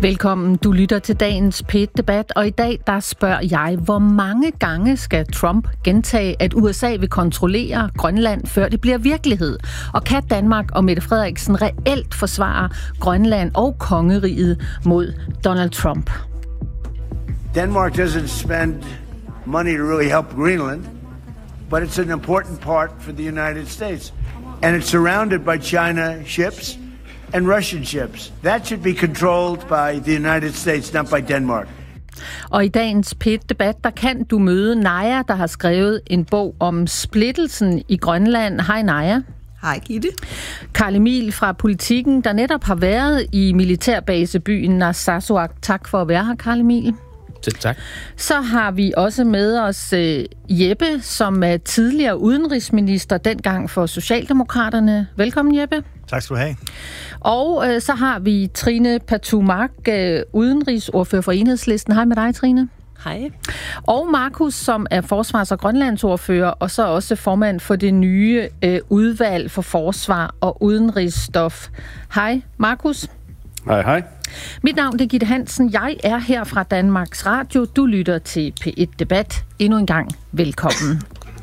Velkommen. Du lytter til dagens P1-debat, og i dag der spørger jeg, hvor mange gange skal Trump gentage, at USA vil kontrollere Grønland, før det bliver virkelighed? Og kan Danmark og Mette Frederiksen reelt forsvare Grønland og kongeriget mod Donald Trump? Denmark doesn't spend money to really help Greenland, but it's an important part for the United States. And it's surrounded by China ships and Russian ships. That should be controlled by the United States, not by Denmark. Og i dagens P1-debat, der kan du møde Naja, der har skrevet en bog om splittelsen i Grønland. Hej Naja. Hej Gitte. Karl Emil fra Politikken, der netop har været i militærbasebyen Narsarsuaq. Tak for at være her, Karl Emil. Selv tak. Så har vi også med os Jeppe, som er tidligere udenrigsminister, dengang for Socialdemokraterne. Velkommen, Jeppe. Tak skal du have. Og så har vi Trine Pertou-Mach, udenrigsordfører for Enhedslisten. Hej med dig, Trine. Hej. Og Markus, som er forsvars- og grønlandsordfører, og så også formand for det nye udvalg for forsvar og udenrigsstof. Hej, Markus. Hej, hej. Mit navn er Gitte Hansen. Jeg er her fra Danmarks Radio. Du lytter til P1 Debat. Endnu en gang velkommen.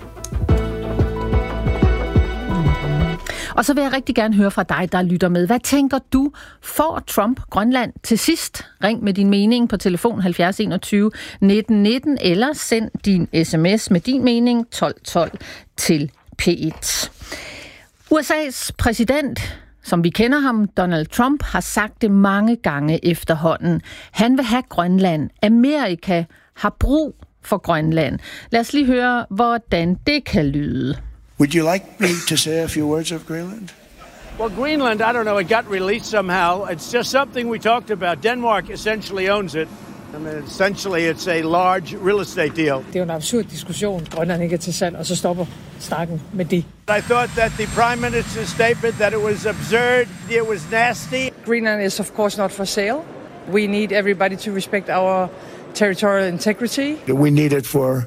Og så vil jeg rigtig gerne høre fra dig, der lytter med. Hvad tænker du? Får Trump Grønland til sidst? Ring med din mening på telefon 70 21 19 19, eller send din sms med din mening 1212 til P1. USA's præsident, som vi kender ham, Donald Trump, har sagt det mange gange efterhånden. Han vil have Grønland. Amerika har brug for Grønland. Lad os lige høre, hvordan det kan lyde. Would you like me to say a few words of Greenland? Well, Greenland, I don't know, it got released somehow. It's just something we talked about. Denmark essentially owns it. I mean, essentially, it's a large real estate deal. Det er jo en absurd diskussion. Grønland ikke er til salg, og så stopper snakken med det. I thought that the Prime Minister's statement that it was absurd, it was nasty. Greenland is of course not for sale. We need everybody to respect our territorial integrity. We need it for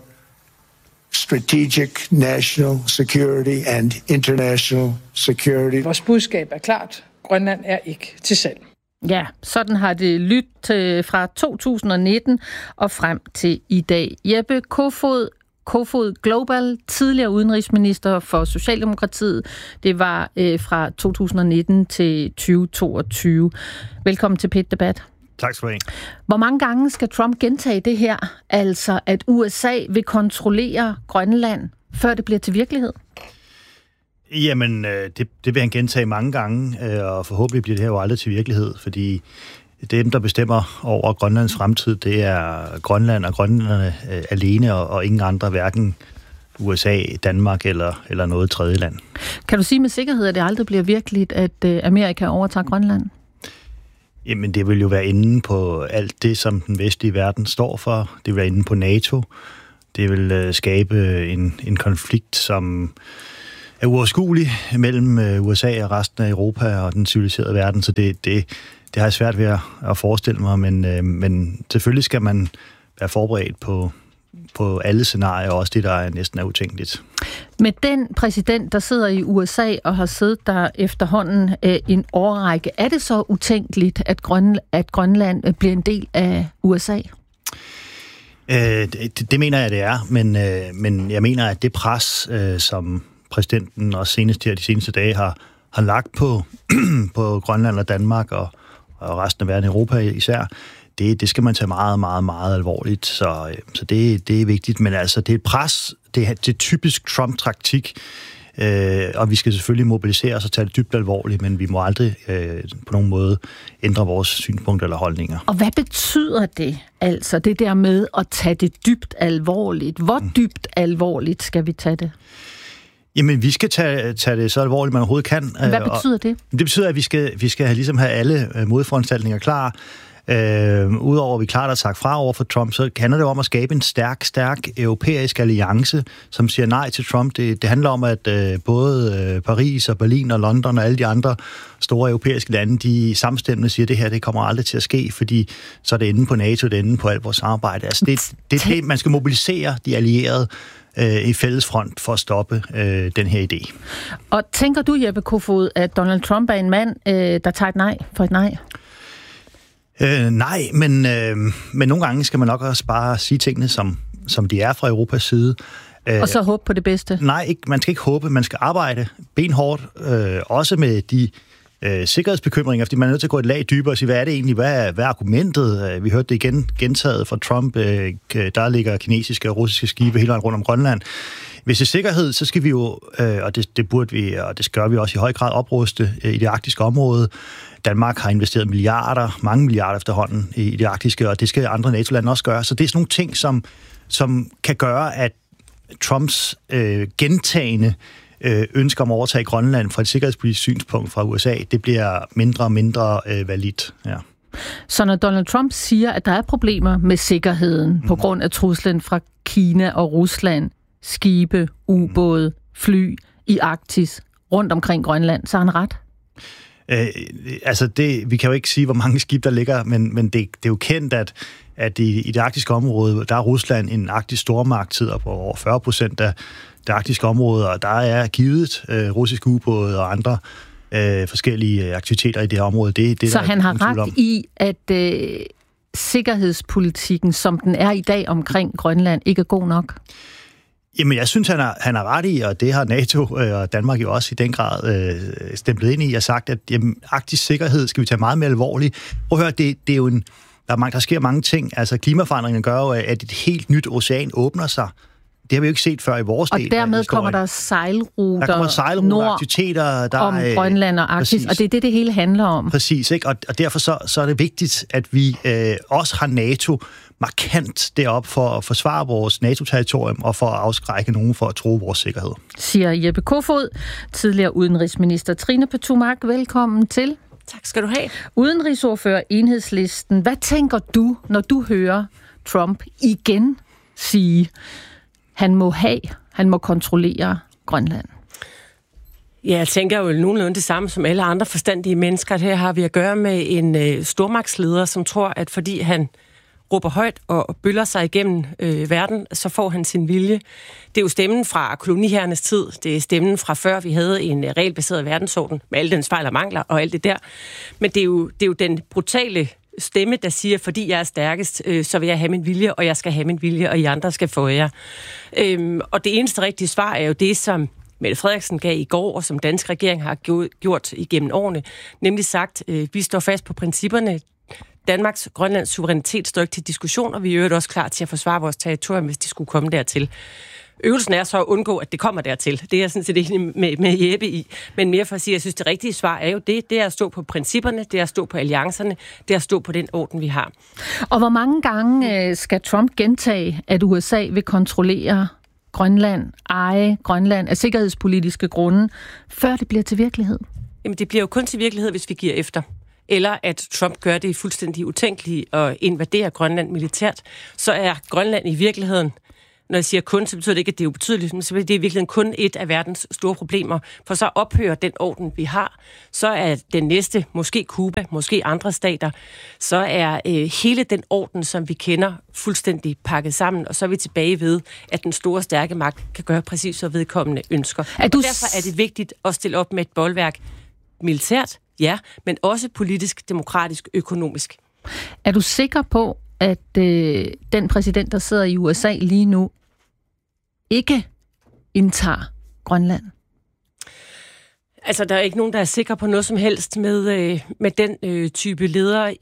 strategic national security and international security. Vores budskab er klart. Grønland er ikke til salg. Ja, sådan har det lyttet fra 2019 og frem til i dag. Jeppe Kofod Global, tidligere udenrigsminister for Socialdemokratiet. Det var fra 2019 til 2022. Velkommen til P1 Debat. Tak skal du have. Hvor mange gange skal Trump gentage det her, altså at USA vil kontrollere Grønland, før det bliver til virkelighed? Jamen, det vil han gentage mange gange, og forhåbentlig bliver det her jo aldrig til virkelighed, fordi dem, der bestemmer over Grønlands fremtid, det er Grønland og grønlænderne alene, og ingen andre, hverken USA, Danmark eller noget tredje land. Kan du sige med sikkerhed, at det aldrig bliver virkeligt, at Amerika overtager Grønland? Jamen, det vil jo være inde på alt det, som den vestlige verden står for. Det vil være inde på NATO. Det vil skabe en konflikt, som er uoverskuelig mellem USA og resten af Europa og den civiliserede verden. Så det har jeg svært ved at forestille mig, men selvfølgelig skal man være forberedt på alle scenarier, også det, der næsten er utænkeligt. Med den præsident, der sidder i USA og har siddet der efterhånden en årrække, er det så utænkeligt, at Grønland bliver en del af USA? Det mener jeg, det er, men jeg mener, at det pres, som præsidenten og senest her de seneste dage har lagt på Grønland og Danmark og resten af verden, Europa især, det skal man tage meget, meget, meget alvorligt. Så det er vigtigt, men altså det er et pres, det er typisk Trump-taktik, og vi skal selvfølgelig mobilisere os og tage det dybt alvorligt, men vi må aldrig på nogen måde ændre vores synspunkter eller holdninger. Og hvad betyder det, altså det der med at tage det dybt alvorligt? Hvor dybt alvorligt skal vi tage det? Jamen, vi skal tage det så alvorligt, man overhovedet kan. Hvad betyder det? Det betyder, at vi skal ligesom have alle modforanstaltninger klar. Udover at vi klart har sagt fra over for Trump, så handler det om at skabe en stærk europæisk alliance, som siger nej til Trump. Det handler om, at både Paris og Berlin og London og alle de andre store europæiske lande, de samstemmende siger, at det her det kommer aldrig til at ske, fordi så er det inde på NATO, det er inde på alt vores samarbejde. Altså, det er det, man skal mobilisere de allierede i fælles front for at stoppe den her idé. Og tænker du, Jeppe Kofod, at Donald Trump er en mand, der tager et nej for et nej? Nej, men nogle gange skal man nok også bare sige tingene, som de er fra Europas side. Og så håbe på det bedste? Nej, man skal ikke håbe, man skal arbejde benhårdt, også med de sikkerhedsbekymringer, fordi man er nødt til at gå et lag dybere og sige, hvad er det egentlig, hvad er argumentet? Vi hørte det igen gentaget fra Trump, der ligger kinesiske og russiske skibe hele vejen rundt om Grønland. Hvis det er sikkerhed, så skal vi jo, og det burde vi, og det gør vi også i høj grad, opruste i det arktiske område. Danmark har investeret mange milliarder efterhånden i det arktiske, og det skal andre NATO-lande også gøre. Så det er sådan nogle ting, som kan gøre, at Trumps gentagende ønsker om at overtage Grønland fra et sikkerhedspolitisk synspunkt fra USA, det bliver mindre og mindre validt. Ja. Så når Donald Trump siger, at der er problemer med sikkerheden på grund af truslen fra Kina og Rusland, skibe, ubåde, fly i Arktis, rundt omkring Grønland, så har han ret? Vi kan jo ikke sige, hvor mange skibe der ligger, men det er jo kendt, at i det arktiske område, der er Rusland en arktisk stormagt, sidder på over 40% af det arktiske område, og der er givet russiske ubåde og andre forskellige aktiviteter i det her område. Så han har ret i, at sikkerhedspolitikken, som den er i dag omkring Grønland, ikke er god nok? Jamen, jeg synes, han har ret i, og det har NATO og Danmark jo også i den grad stemplet ind i, og sagt, at arktisk sikkerhed skal vi tage meget mere alvorligt. Prøv at høre, det er jo der sker mange ting. Altså, klimaforandringen gør jo, at et helt nyt ocean åbner sig. Det har vi jo ikke set før i vores del af historien. Og dermed kommer der sejlruter nord om Grønland og Arktis, præcis. Og det er det hele handler om. Præcis, ikke? Og derfor så er det vigtigt, at vi også har NATO markant derop for at forsvare vores NATO-territorium og for at afskrække nogen for at true vores sikkerhed. Siger Jeppe Kofod, tidligere udenrigsminister. Trine Pertou Mach, velkommen til. Tak skal du have. Udenrigsordfører Enhedslisten. Hvad tænker du, når du hører Trump igen sige, han må kontrollere Grønland? Ja, jeg tænker jo nogenlunde det samme som alle andre forstandige mennesker. Her har vi at gøre med en stormagtsleder, som tror, at fordi han råber højt og bøller sig igennem verden, så får han sin vilje. Det er jo stemmen fra koloniherrenes tid. Det er stemmen fra før vi havde en regelbaseret verdensorden med alle dens fejl og mangler og alt det der. Men det er jo den brutale stemme, der siger, fordi jeg er stærkest, så vil jeg have min vilje, og jeg skal have min vilje, og I andre skal få jer. Og det eneste rigtige svar er jo det, som Mette Frederiksen gav i går, og som dansk regering har gjort igennem årene, nemlig sagt, vi står fast på principperne. Danmarks Grønlands suverænitet står ikke til diskussion, og vi er jo også klar til at forsvare vores territorium, hvis de skulle komme dertil. Øvelsen er så at undgå, at det kommer dertil. Det er jeg sådan set enig med Jeppe i. Men mere for at sige, at jeg synes, det rigtige svar er jo det er at stå på principperne, det er at stå på alliancerne, det er at stå på den orden, vi har. Og hvor mange gange skal Trump gentage, at USA vil kontrollere Grønland, eje Grønland af sikkerhedspolitiske grunde, før det bliver til virkelighed? Jamen, det bliver jo kun til virkelighed, hvis vi giver efter. Eller at Trump gør det fuldstændig utænkeligt og invaderer Grønland militært, så er Grønland i virkeligheden, når jeg siger kun, så betyder det ikke, at det er ubetydeligt, men så er det i virkeligheden kun et af verdens store problemer. For så ophører den orden, vi har, så er den næste, måske Cuba, måske andre stater, så er hele den orden, som vi kender, fuldstændig pakket sammen, og så er vi tilbage ved, at den store, stærke magt kan gøre præcis, så vedkommende ønsker. Og derfor er det vigtigt at stille op med et bolværk militært, ja, men også politisk, demokratisk, økonomisk. Er du sikker på, at den præsident, der sidder i USA lige nu, ikke indtager Grønland? Altså, der er ikke nogen, der er sikker på noget som helst med den type ledere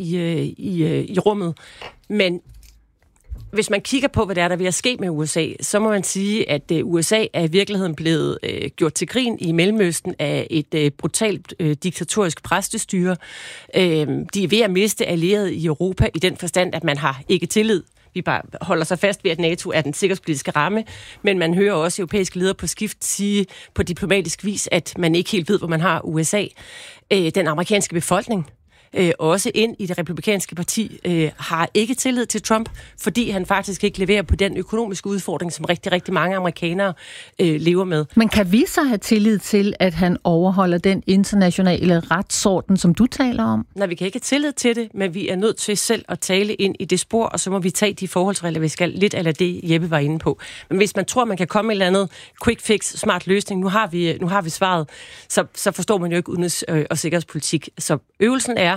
i rummet. Men hvis man kigger på, hvad der er ved at ske med USA, så må man sige, at USA er i virkeligheden blevet gjort til grin i Mellemøsten af et brutalt diktatorisk præstestyre. De er ved at miste allierede i Europa i den forstand, at man har ikke tillid. Vi bare holder sig fast ved, at NATO er den sikkerhedspolitiske ramme, men man hører også europæiske ledere på skift sige på diplomatisk vis, at man ikke helt ved, hvor man har USA. Den amerikanske befolkning, også ind i det republikanske parti, har ikke tillid til Trump, fordi han faktisk ikke leverer på den økonomiske udfordring, som rigtig, rigtig mange amerikanere lever med. Men kan vi så have tillid til, at han overholder den internationale retsorden, som du taler om? Nej, vi kan ikke have tillid til det, men vi er nødt til selv at tale ind i det spor, og så må vi tage de forholdsregler, vi skal, lidt eller det Jeppe var inde på. Men hvis man tror, man kan komme med et eller andet quick fix, smart løsning, nu har vi svaret, så forstår man jo ikke udenrigs- og sikkerhedspolitik. Så øvelsen er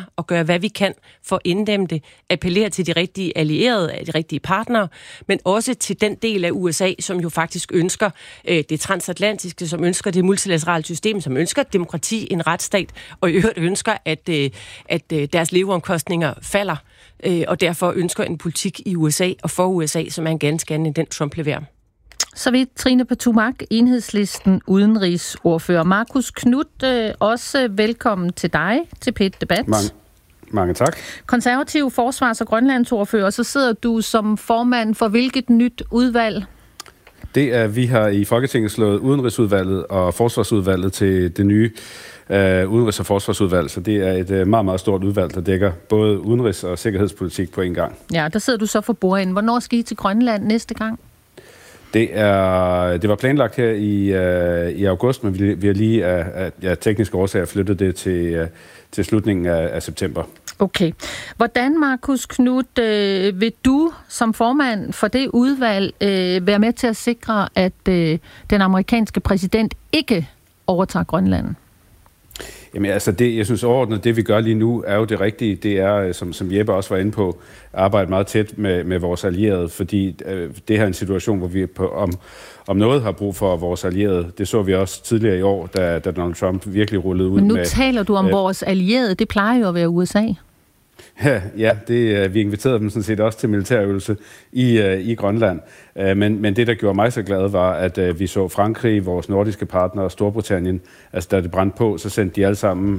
og gøre, hvad vi kan for at inddæmme det, appellere til de rigtige allierede, de rigtige partnere, men også til den del af USA, som jo faktisk ønsker det transatlantiske, som ønsker det multilaterale system, som ønsker demokrati, en retsstat, og i øvrigt ønsker, at deres leveomkostninger falder, og derfor ønsker en politik i USA og for USA, som er en ganske anden end den, Trump leverer. Så vidt Trine Pertou Mach, Enhedslisten udenrigsordfører. Marcus Knuth, også velkommen til dig til P1 Debat. Mange tak. Konservativ forsvars- og grønlandsordfører, og så sidder du som formand for hvilket nyt udvalg? Det er, vi har i Folketinget slået Udenrigsudvalget og Forsvarsudvalget til det nye Udenrigs- og Forsvarsudvalg, så det er et meget, meget stort udvalg, der dækker både udenrigs- og sikkerhedspolitik på en gang. Ja, der sidder du så for bordenden. Hvornår skal I til Grønland næste gang? Det var planlagt her i august, men vi har lige af tekniske årsager flyttet det til slutningen af september. Okay. Hvordan, Marcus Knuth, vil du som formand for det udvalg være med til at sikre, at den amerikanske præsident ikke overtager Grønland? Jamen altså, jeg synes overordnet, det vi gør lige nu, er jo det rigtige. Det er, som Jeppe også var inde på, at arbejde meget tæt med vores allierede, fordi det her er en situation, hvor vi om noget har brug for vores allierede. Det så vi også tidligere i år, da Donald Trump virkelig rullede ud. Men nu taler du om vores allierede. Det plejer jo at være USA. Ja, vi inviterede dem sådan set også til militærøvelse i Grønland. Men det, der gjorde mig så glad, var, at vi så Frankrig, vores nordiske partnere og Storbritannien, altså da det brændte på, så sendte de alle sammen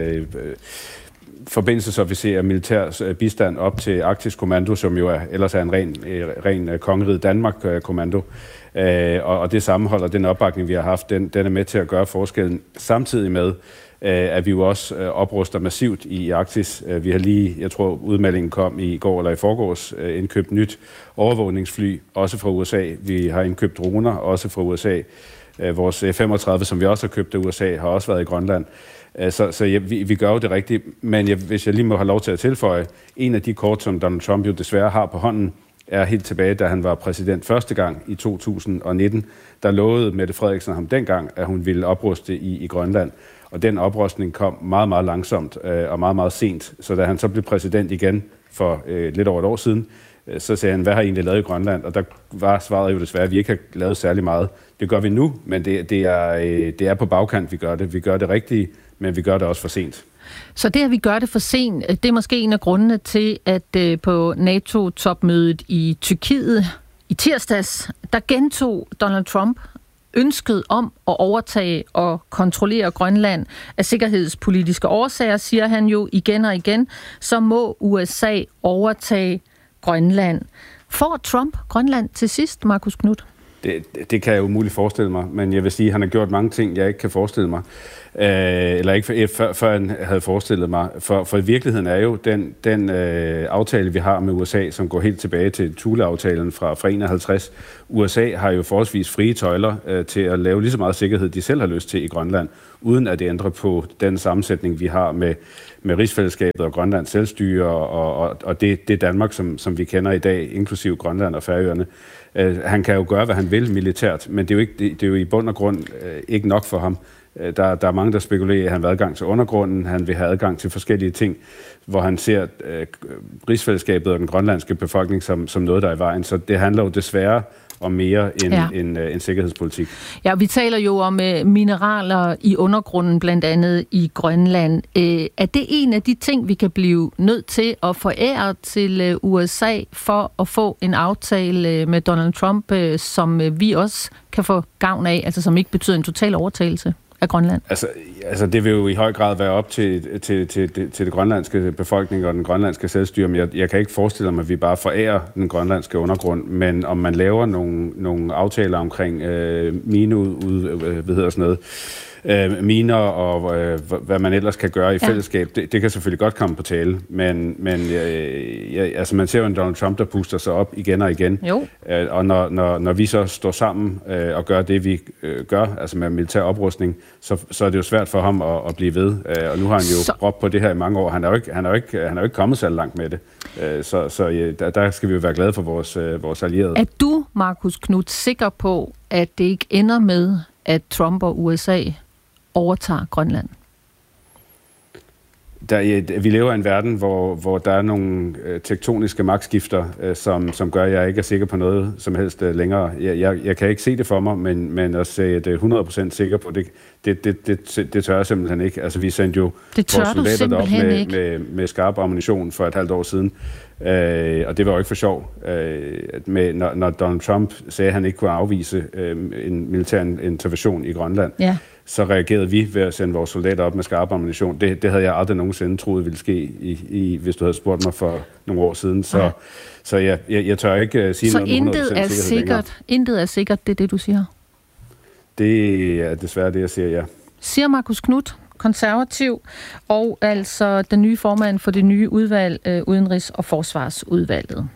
forbindelsesofficerer og militær bistand op til Arktisk Kommando, som jo ellers er en ren kongeriget Danmark-kommando. Og det sammenhold og den opbakning, vi har haft, den er med til at gøre forskellen, samtidig med, at vi jo også opruster massivt i Arktis. Vi har lige, jeg tror udmeldingen kom i går eller i forgårs, indkøbt nyt overvågningsfly, også fra USA. Vi har indkøbt droner, også fra USA. Vores F-35, som vi også har købt af USA, har også været i Grønland. Så vi gør jo det rigtigt. Men hvis jeg lige må have lov til at tilføje, en af de kort, som Donald Trump jo desværre har på hånden, er helt tilbage, da han var præsident første gang i 2019. Der lovede Mette Frederiksen ham dengang, at hun ville opruste i Grønland. Og den oprustning kom meget, meget langsomt og meget, meget sent. Så da han så blev præsident igen for lidt over et år siden, så sagde han, hvad har I egentlig lavet i Grønland? Og der var svaret jo desværre, at vi ikke har lavet særlig meget. Det gør vi nu, men det er på bagkant, vi gør det. Vi gør det rigtige, men vi gør det også for sent. Så det, at vi gør det for sent, det er måske en af grundene til, at på NATO-topmødet i Tyrkiet i tirsdags, der gentog Donald Trump ønsket om at overtage og kontrollere Grønland af sikkerhedspolitiske årsager, siger han jo igen og igen, så må USA overtage Grønland. Får Trump Grønland til sidst, Marcus Knuth? Det kan jeg jo muligt forestille mig, men jeg vil sige, at han har gjort mange ting, jeg ikke kan forestille mig. Eller ikke før han havde forestillet mig. For i virkeligheden er jo den aftale, vi har med USA, som går helt tilbage til Thule-aftalen fra 51. USA har jo forholdsvis frie tøjler til at lave lige så meget sikkerhed, de selv har lyst til i Grønland, uden at det ændrer på den sammensætning, vi har med rigsfællesskabet og Grønlands selvstyre og det Danmark, som vi kender i dag, inklusive Grønland og Færøerne. Han kan jo gøre, hvad han vil militært, men det er jo i bund og grund ikke nok for ham. Der er mange, der spekulerer, at han vil have adgang til undergrunden, han vil have adgang til forskellige ting, hvor han ser rigsfællesskabet og den grønlandske befolkning som noget, der er i vejen. Så det handler jo desværre om mere end sikkerhedspolitik. Ja, vi taler jo om mineraler i undergrunden, blandt andet i Grønland. Er det en af de ting, vi kan blive nødt til at forære til USA for at få en aftale med Donald Trump, som vi også kan få gavn af, altså som ikke betyder en total overtagelse af Grønland? Altså det vil jo i høj grad være op til det grønlandske befolkning og den grønlandske selvstyre, men jeg kan ikke forestille mig, at vi bare forærer den grønlandske undergrund, men om man laver nogle aftaler omkring miner og hvad man ellers kan gøre i fællesskab, det kan selvfølgelig godt komme på tale, men man ser jo en Donald Trump, der puster sig op igen og igen. Og når vi så står sammen og gør det, vi gør, altså med militær oprustning, så er det jo svært for ham at blive ved. Og nu har han jo råbt på det her i mange år. Han er jo ikke kommet så langt med det. Der skal vi jo være glade for vores allierede. Er du, Marcus Knuth, sikker på, at det ikke ender med, at Trump og USA overtager Grønland? vi lever i en verden, hvor der er nogle tektoniske magtskifter, som gør, at jeg ikke er sikker på noget som helst længere. Jeg kan ikke se det for mig, men at sige, at det er 100% sikker på, det tør jeg simpelthen ikke. Altså, vi sendte jo vores soldater derop med skarp ammunition for et halvt år siden, og det var jo ikke for sjov. Når Donald Trump sagde, at han ikke kunne afvise en militær intervention i Grønland, så reagerede vi ved at sende vores soldater op med skarp ammunition. Det havde jeg aldrig nogensinde troet ville ske, hvis du havde spurgt mig for nogle år siden. Så jeg tør ikke sige noget med 100% sikkerhed. Intet er sikkert, det er det, du siger? Det er desværre det, jeg siger, ja. Siger Marcus Knuth, konservativ, og altså den nye formand for det nye udvalg, Udenrigs- og Forsvarsudvalget.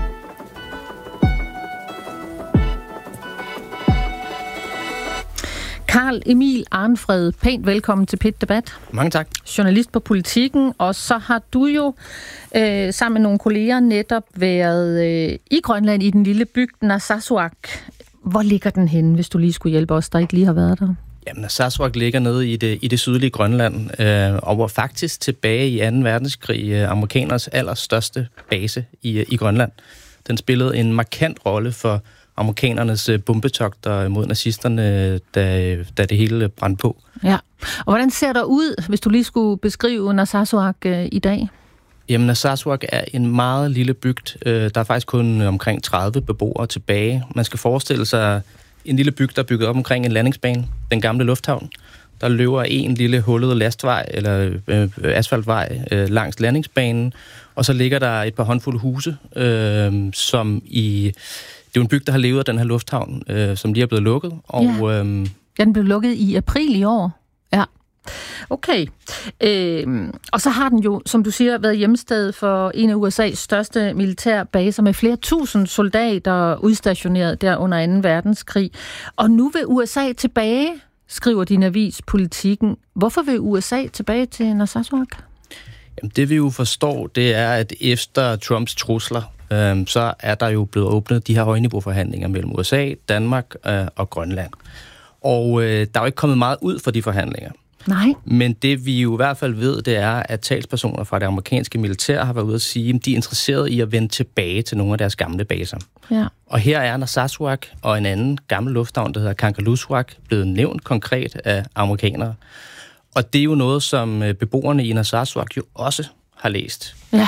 Carl Emil Arnfred, pænt velkommen til Pit Debat. Mange tak. Journalist på Politikken, og så har du jo sammen med nogle kolleger netop været i Grønland i den lille bygd Narsarsuaq. Hvor ligger den henne, hvis du lige skulle hjælpe os, der ikke lige har været der? Jamen, Narsarsuaq ligger nede i det sydlige Grønland, og var faktisk tilbage i 2. verdenskrig amerikanernes allerstørste base i Grønland. Den spillede en markant rolle for amerikanernes bombetogter mod nazisterne, da det hele brændte på. Ja, og hvordan ser der ud, hvis du lige skulle beskrive Narsarsuaq i dag? Jamen, Narsarsuaq er en meget lille bygd. Der er faktisk kun omkring 30 beboere tilbage. Man skal forestille sig en lille bygd, der er bygget op omkring en landingsbane, den gamle lufthavn. Der løber en lille hullet lastvej eller asfaltvej langs landingsbanen, og så ligger der et par håndfulde huse, som i... Det er jo en bygd, der har levet af den her lufthavn, som lige er blevet lukket. Og, den blev lukket i april i år. Ja. Okay. Og så har den jo, som du siger, været hjemsted for en af USA's største militærbaser med flere tusind soldater udstationeret der under 2. verdenskrig. Og nu vil USA tilbage, skriver din avis Politikken. Hvorfor vil USA tilbage til Narsarsuaq? Jamen, det vi jo forstår, det er, at efter Trumps trusler, så er der jo blevet åbnet de her højniveauforhandlinger mellem USA, Danmark og Grønland. Og der er jo ikke kommet meget ud for de forhandlinger. Nej. Men det vi jo i hvert fald ved, det er, at talspersoner fra det amerikanske militær har været ude at sige, at de er interesserede i at vende tilbage til nogle af deres gamle baser. Ja. Og her er Narsarsuaq og en anden gammel lufthavn, der hedder Kangerlussuaq, blevet nævnt konkret af amerikanere. Og det er jo noget, som beboerne i Narsarsuaq jo også har læst. Ja.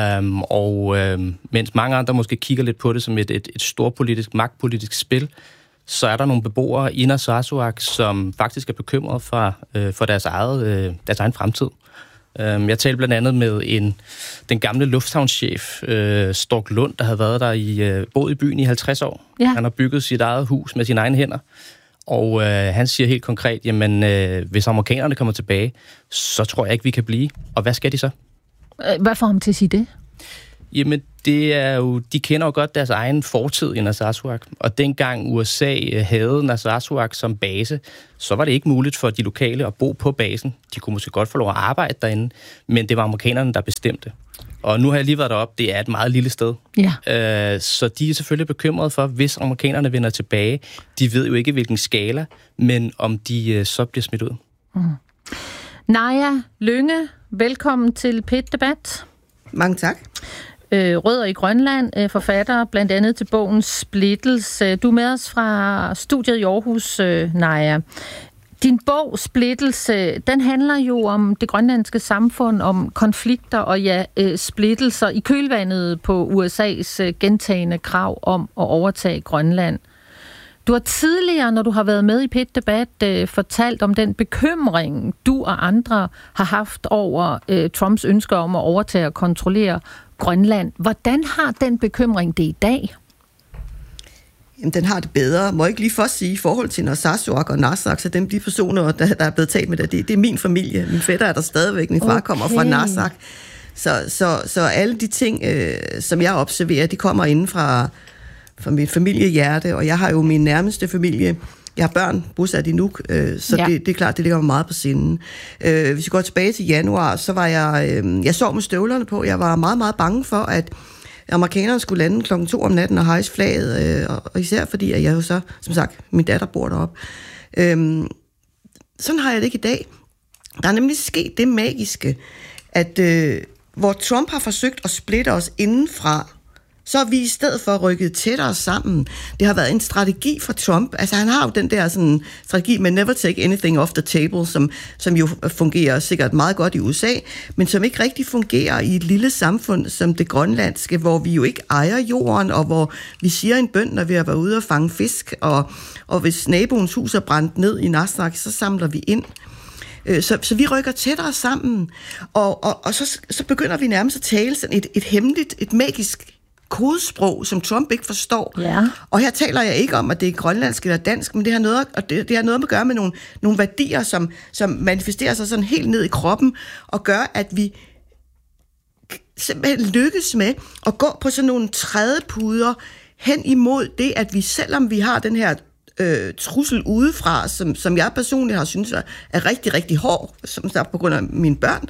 Mens mange andre måske kigger lidt på det som et storpolitisk, magtpolitisk spil, så er der nogle beboere i Narsarsuaq, som faktisk er bekymrede for deres egen fremtid. Jeg talte blandt andet med den gamle lufthavnschef, Stork Lund, der havde været der boet i byen i 50 år. Ja. Han har bygget sit eget hus med sine egne hænder. Og han siger helt konkret, jamen hvis amerikanerne kommer tilbage, så tror jeg ikke, vi kan blive. Og hvad skal de så? Hvad får ham til at sige det? Jamen, det er jo, de kender jo godt deres egen fortid i Narsarsuaq. Og dengang USA havde Narsarsuaq som base, så var det ikke muligt for de lokale at bo på basen. De kunne måske godt få lov at arbejde derinde, men det var amerikanerne, der bestemte. Og nu har jeg lige været deroppe, det er et meget lille sted. Ja. Så de er selvfølgelig bekymrede for, hvis amerikanerne vender tilbage. De ved jo ikke, hvilken skala, men om de så bliver smidt ud. Mm. Naja Lynge, velkommen til Pit Debat. Mange tak. Rødder i Grønland, forfatter blandt andet til bogen Splittelse. Du er med os fra studiet i Aarhus, Naja. Din bog Splittelse, den handler jo om det grønlandske samfund, om konflikter og splittelser i kølvandet på USA's gentagne krav om at overtage Grønland. Du har tidligere, når du har været med i Pit Debat, fortalt om den bekymring, du og andre har haft over Trumps ønsker om at overtage og kontrollere Grønland. Hvordan har den bekymring det i dag? Jamen, den har det bedre. Må jeg ikke lige først sige, i forhold til Narsarsuaq og Narsaq, så de personer, der er blevet talt med det er min familie. Min fætter er der stadigvæk. Min far kommer fra Narsaq. Så alle de ting, som jeg observerer, de kommer inden fra mit familiehjerte, og jeg har jo min nærmeste familie. Jeg har børn bosat i Nuuk, så det er klart, det ligger mig meget på sinden. Hvis vi går tilbage til januar, så var jeg sov med støvlerne på. Jeg var meget, meget bange for, at amerikanerne skulle lande klokken 2 om natten og hejse flaget, og især fordi, at jeg jo så, som sagt, min datter bor deroppe. Sådan har jeg det ikke i dag. Der er nemlig sket det magiske, at hvor Trump har forsøgt at splitte os indenfra, så er vi i stedet for rykket tættere sammen. Det har været en strategi for Trump. Altså han har jo den der sådan, strategi med never take anything off the table, som jo fungerer sikkert meget godt i USA, men som ikke rigtig fungerer i et lille samfund som det grønlandske, hvor vi jo ikke ejer jorden, og hvor vi siger en bøn, når vi har været ude og fange fisk, og hvis naboens hus er brændt ned i Narsaq, så samler vi ind. Så vi rykker tættere sammen, og så begynder vi nærmest at tale sådan et hemmeligt, et magisk kodesprog, som Trump ikke forstår. Ja. Og her taler jeg ikke om, at det er grønlandsk eller dansk, men det har noget at gøre med nogle værdier, som manifesterer sig sådan helt ned i kroppen, og gør, at vi simpelthen lykkes med at gå på sådan nogle trædepuder hen imod det, at vi, selvom vi har den her trussel udefra, som jeg personligt har synes er rigtig, rigtig hård, som der på grund af mine børn,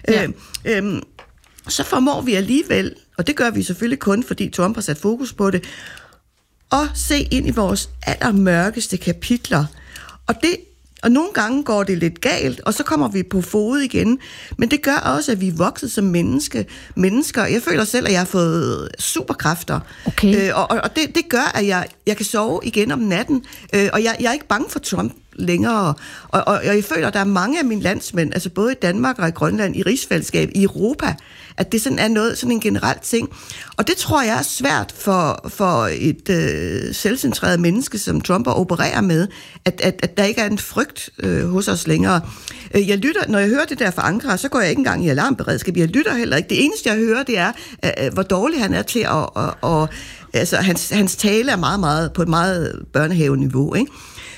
så formår vi alligevel, og det gør vi selvfølgelig kun, fordi Trump har sat fokus på det, at se ind i vores allermørkeste kapitler. Og nogle gange går det lidt galt, og så kommer vi på fod igen. Men det gør også, at vi er vokset som mennesker. Jeg føler selv, at jeg har fået superkræfter. Okay. Og det gør, at jeg kan sove igen om natten. Og jeg er ikke bange for Trump længere. Og jeg føler, at der er mange af mine landsmænd, altså både i Danmark og i Grønland, i rigsfællesskab, i Europa, at det sådan er sådan en generel ting. Og det tror jeg er svært for et selvcentreret menneske, som Trump opererer med, at der ikke er en frygt hos os længere. Jeg lytter, når jeg hører det der fra Ankara, så går jeg ikke engang i alarmberedskab. Jeg lytter heller ikke. Det eneste, jeg hører, det er, hvor dårlig han er til at altså, hans tale er meget, meget på et meget børnehaveniveau, ikke?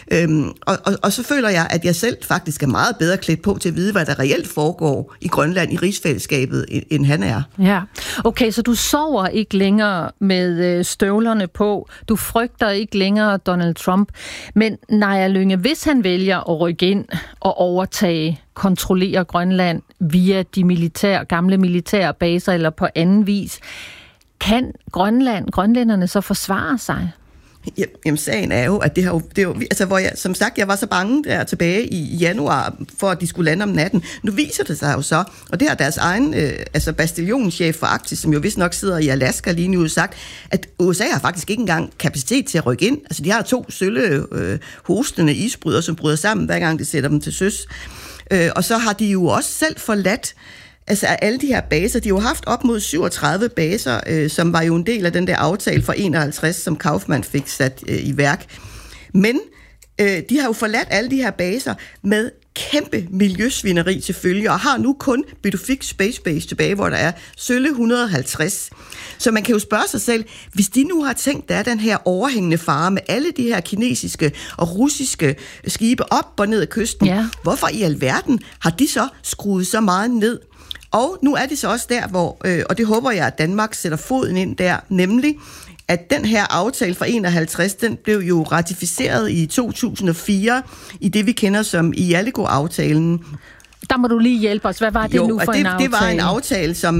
Og så føler jeg, at jeg selv faktisk er meget bedre klædt på til at vide, hvad der reelt foregår i Grønland, i rigsfællesskabet, end han er. Ja, okay, så du sover ikke længere med støvlerne på. Du frygter ikke længere Donald Trump. Men Naja Lynge, hvis han vælger at rykke ind og overtage, kontrollere Grønland via de gamle militære baser eller på anden vis, kan grønlænderne så forsvare sig? Jamen, sagen er jo, at det er jo altså, hvor jeg, som sagt, jeg var så bange der tilbage i januar, for at de skulle lande om natten. Nu viser det sig jo så, og det har deres egen bastionschef for Arktis, som jo vist nok sidder i Alaska lige nu, sagt, at USA har faktisk ikke engang kapacitet til at rykke ind. Altså, de har 2 sølle hostende isbrydere, som bryder sammen, hver gang de sætter dem til søs. Og så har de jo også selv forladt altså alle de her baser. De har jo haft op mod 37 baser, som var jo en del af den der aftale fra 51, som Kaufmann fik sat i værk. Men de har jo forladt alle de her baser med kæmpe miljøsvineri til følge, og har nu kun Pituffik Space Base tilbage, hvor der er sølle 150. Så man kan jo spørge sig selv, hvis de nu har tænkt, der er den her overhængende fare med alle de her kinesiske og russiske skibe op og ned ad kysten, hvorfor i alverden har de så skruet så meget ned? Og nu er det så også der, hvor, og det håber jeg, at Danmark sætter foden ind der, nemlig at den her aftale fra 51, den blev jo ratificeret i 2004, i det vi kender som Ialigo-aftalen. Der må du lige hjælpe os. Hvad var det nu for en aftale? Det var en aftale, som